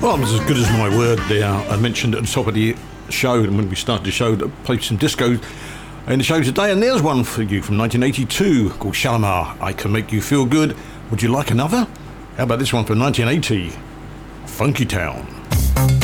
Well, it was as good as my word there. I mentioned at the top of the show, and when we started the show, that played some disco in the show today, and there's one for you from 1982 called Shalimar, I Can Make You Feel Good. Would you like another? How about this one from 1980, Funky Town?